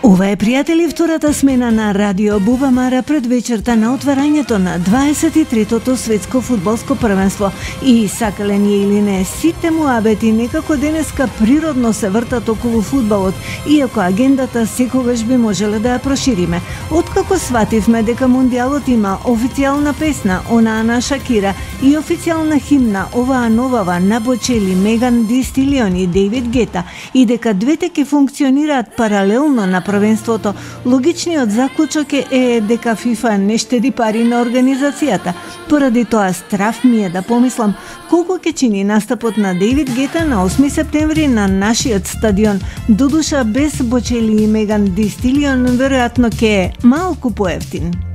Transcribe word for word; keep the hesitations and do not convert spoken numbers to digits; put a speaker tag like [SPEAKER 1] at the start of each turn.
[SPEAKER 1] Ова е, пријатели, втората смена на Радио Бубамара пред вечерта на отварањето на дваесет и третото светско фудбалско првенство. И сакале ние или не, сите муабети некако денеска природно се вртат околу фудбалот, иако агендата секогаш би можеле да ја прошириме. Откако свативме дека Мондијалот има официјална песна, онаа на Шакира, и официјална химна, оваа новава на Бочели, Меган Ди Стилион и Дейвид Гета, и дека двете ќе функционираат паралелно на првенството, логичниот заклучок е дека ФИФА не штеди пари на организацијата. Поради тоа страв ми е да помислам колку ќе чини настапот на Дейвид Гета на осми септември на нашиот стадион. Додуша без Бочели и Меган Ди Стилион веројатно ќе е малку поевтин.